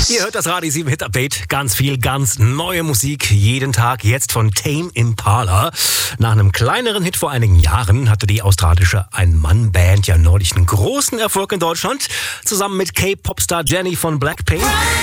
Ihr hört das Radio 7 Hit Update. Ganz viel, ganz neue Musik jeden Tag. Jetzt von Tame Impala. Nach einem kleineren Hit vor einigen Jahren hatte die australische Ein-Mann-Band ja neulich einen großen Erfolg in Deutschland. Zusammen mit K-Popstar Jennie von Blackpink.